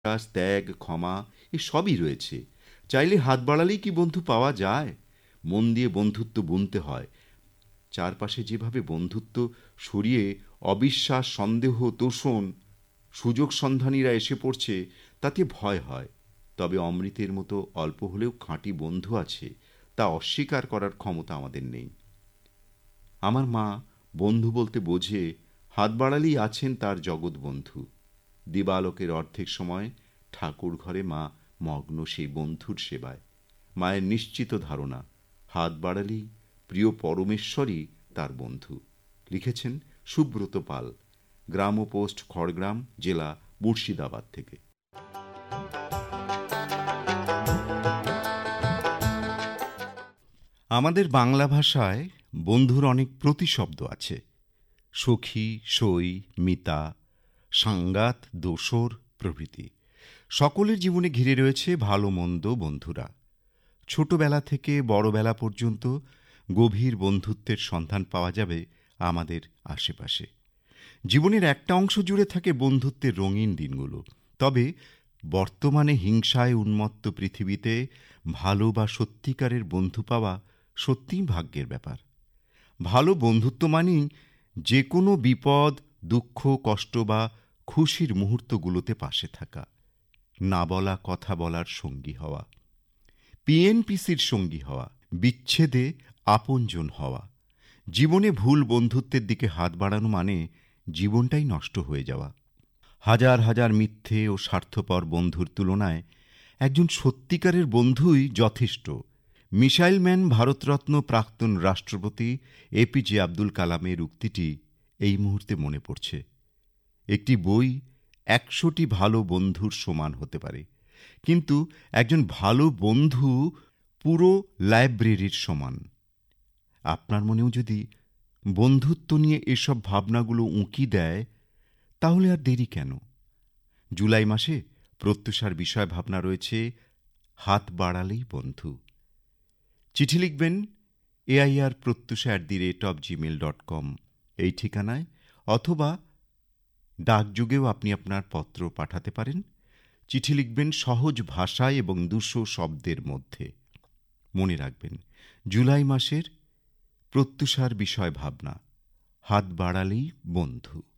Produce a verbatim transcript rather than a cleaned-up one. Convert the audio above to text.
বিশ্বাস, ত্যাগ, ক্ষমা এ সবই রয়েছে। চাইলে হাত বাড়ালেই কি বন্ধু পাওয়া যায়? মন দিয়ে বন্ধুত্ব বুনতে হয়। চারপাশে যেভাবে বন্ধুত্ব সরিয়ে অবিশ্বাস, সন্দেহ, তোষণ, সুযোগ সন্ধানীরা এসে পড়ছে, তাতে ভয় হয়। তবে অমৃতের মতো অল্প হলেও খাঁটি বন্ধু আছে, তা অস্বীকার করার ক্ষমতা আমাদের নেই। আমার মা বন্ধু বলতে বোঝে হাত বাড়ালেই আছেন তার জগৎ বন্ধু। দিবালোকের অর্ধেক সময় ঠাকুর ঘরে মা মগ্ন সেই বন্ধুর সেবায়। মায়ের নিশ্চিত ধারণা, হাত বাড়ালেই প্রিয় পরমেশ্বরই তার বন্ধু। লিখেছেন সুব্রত পাল, গ্রাম ও পোস্ট, খড়গ্রাম, জেলা মুর্শিদাবাদ থেকে। আমাদের বাংলা ভাষায় বন্ধুর অনেক প্রতিশব্দ আছে। সখী, সই, মিতা, সাঙ্গাত, দোসর প্রভৃতি। সকলের জীবনে ঘিরে রয়েছে ভালো মন্দ বন্ধুরা। ছোটবেলা থেকে বড়বেলা পর্যন্ত গভীর বন্ধুত্বের সন্ধান পাওয়া যাবে আমাদের আশেপাশে। জীবনের একটা অংশ জুড়ে থাকে বন্ধুত্বের রঙিন দিনগুলো। তবে বর্তমানে হিংসায় উন্মত্ত পৃথিবীতে ভালো বা সত্যিকারের বন্ধু পাওয়া সত্যিই ভাগ্যের ব্যাপার। ভালো বন্ধুত্ব মানেই যে কোনো বিপদ, দুঃখ, কষ্ট বা খুশির মুহূর্তগুলোতে পাশে থাকা, না বলা কথা বলার সঙ্গী হওয়া, পিএনপিসির সঙ্গী হওয়া, বিচ্ছেদে আপনজন হওয়া। জীবনে ভুল বন্ধুত্বের দিকে হাত বাড়ানো মানে জীবনটাই নষ্ট হয়ে যাওয়া। হাজার হাজার মিথ্যে ও স্বার্থপর বন্ধুর তুলনায় একজন সত্যিকারের বন্ধুই যথেষ্ট। মিসাইল ম্যান ভারতরত্ন প্রাক্তন রাষ্ট্রপতি এপিজে আব্দুল কালামের উক্তিটি এই মুহূর্তে মনে পড়ছে। একটি বই একশোটি ভালো বন্ধুর সমান হতে পারে, কিন্তু একজন ভালো বন্ধু পুরো লাইব্রেরির সমান। আপনার মনেও যদি বন্ধুত্ব নিয়ে এসব ভাবনাগুলো উঁকি দেয়, তাহলে আর দেরি কেন? জুলাই মাসে প্রত্যুষার বিষয় ভাবনা রয়েছে হাত বাড়ালেই বন্ধু। চিঠি লিখবেন AIR Pratyusha at the rate of Gmail dot com এই ঠিকানায়, অথবা ডাকযোগেও আপনি আপনার পত্র পাঠাতে পারেন। চিঠি লিখবেন সহজ ভাষায় এবং দুশো শব্দের মধ্যে। মনে রাখবেন, জুলাই মাসের প্রত্যুষার বিষয় ভাবনা, হাত বাড়ালেই বন্ধু।